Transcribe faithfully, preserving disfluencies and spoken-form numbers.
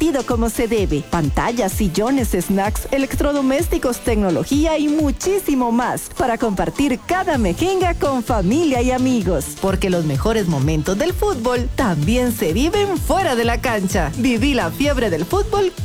partido como se debe. Pantallas, sillones, snacks, electrodomésticos, tecnología y muchísimo más para compartir cada mejenga con familia y amigos. Porque los mejores momentos del fútbol también se viven fuera de la cancha. Viví la fiebre del fútbol